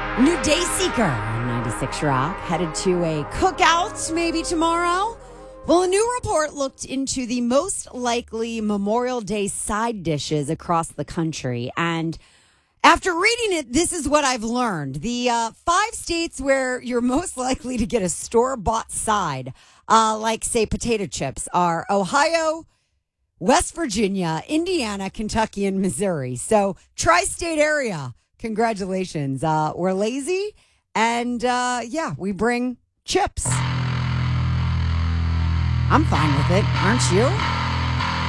New Day Seeker on 96 Rock, headed to a cookout maybe tomorrow. Well, a new report looked into the most likely Memorial Day side dishes across the country. And after reading it, this is what I've learned. The 5 states where you're most likely to get a store-bought side, like, say, potato chips, are Ohio, West Virginia, Indiana, Kentucky, and Missouri. So, tri-state area. Congratulations. We're lazy, and we bring chips. I'm fine with it, aren't you?